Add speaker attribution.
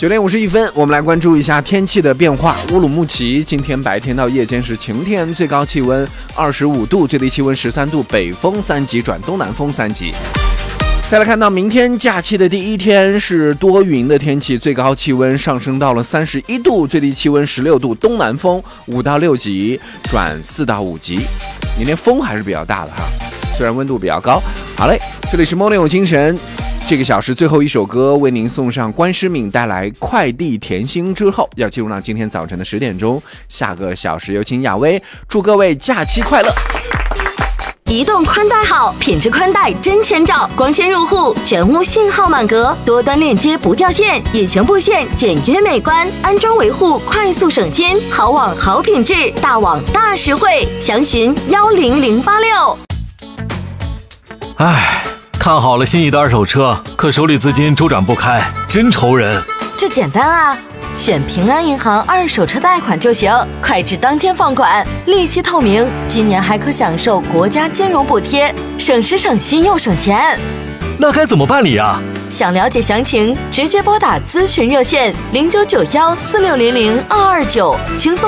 Speaker 1: 9点51分，我们来关注一下天气的变化。乌鲁木齐今天白天到夜间是晴天，最高气温25度，最低气温13度，北风3级转东南风3级。再来看到明天假期的第一天是多云的天气，最高气温上升到了31度，最低气温16度，东南风5到6级转4到5级。明天风还是比较大的哈，虽然温度比较高。好嘞，这里是 Morning 有精神，这个小时最后一首歌为您送上关诗敏带来快递甜心之后，要进入到今天早晨的10点钟，下个小时有请亚薇，祝各位假期快乐。
Speaker 2: 移动宽带好，品质宽带真千兆，光纤入户，全屋信号满格，多端链接不掉线，隐形布线简约美观，安装维护快速省心，好网好品质，大网大实惠，详询10086。
Speaker 3: 唉，看好了心仪的二手车，可手里资金周转不开，真愁人。
Speaker 2: 这简单啊，选平安银行二手车贷款就行，快至当天放款，利息透明，今年还可享受国家金融补贴，省时省心又省钱。
Speaker 3: 那该怎么办理啊？
Speaker 2: 想了解详情，直接拨打咨询热线099146002229，轻松